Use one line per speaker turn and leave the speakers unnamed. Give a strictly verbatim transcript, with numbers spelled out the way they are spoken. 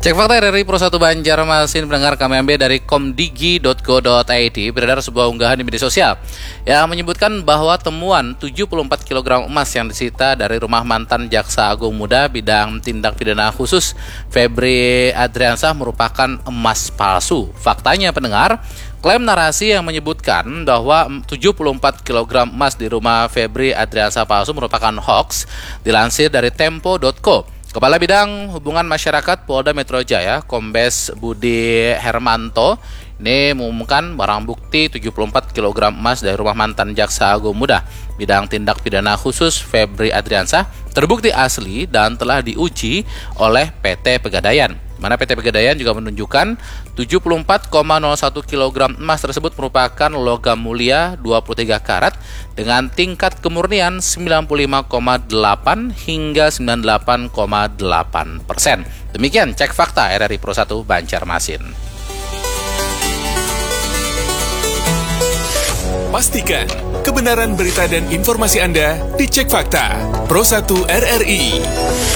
Cek fakta R R I Pro satu Banjarmasin, pendengar kami ambil dari komdigi dot go dot i d. Beredar sebuah unggahan di media sosial yang menyebutkan bahwa temuan tujuh puluh empat kilogram emas yang disita dari rumah mantan Jaksa Agung Muda bidang tindak pidana khusus Febri Adriansah merupakan emas palsu. Faktanya, pendengar, klaim narasi yang menyebutkan bahwa tujuh puluh empat kilogram emas di rumah Febri Adriansah palsu merupakan hoax dilansir dari tempo dot co. Kepala Bidang Hubungan Masyarakat Polda Metro Jaya, Kombes Budi Hermanto, ini mengumumkan barang bukti tujuh puluh empat kilogram emas dari rumah mantan Jaksa Agung Muda bidang tindak pidana khusus Febri Adriansah terbukti asli dan telah diuji oleh P T Pegadaian. Mana P T Pegadaian juga menunjukkan tujuh puluh empat koma nol satu kilogram emas tersebut merupakan logam mulia dua puluh tiga karat dengan tingkat kemurnian sembilan puluh lima koma delapan hingga sembilan puluh delapan koma delapan persen. Demikian cek fakta R R I Pro satu Banjarmasin.
Pastikan kebenaran berita dan informasi Anda dicek fakta Pro satu R R I.